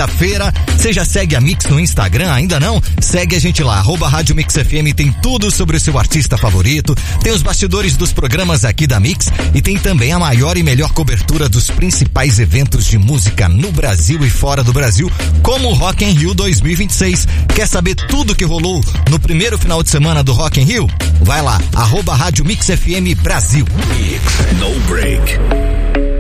quinta-feira. Você já segue a Mix no Instagram? Ainda não? Segue a gente lá, @Rádio Mix FM, tem tudo sobre o seu artista favorito, tem os bastidores dos programas aqui da Mix e tem também a maior e melhor cobertura dos principais eventos de música no Brasil e fora do Brasil, como o Rock in Rio 2026. Quer saber tudo que rolou no primeiro final de semana do Rock in Rio? Vai lá, @Rádio Mix FM Brasil. Mix, no break.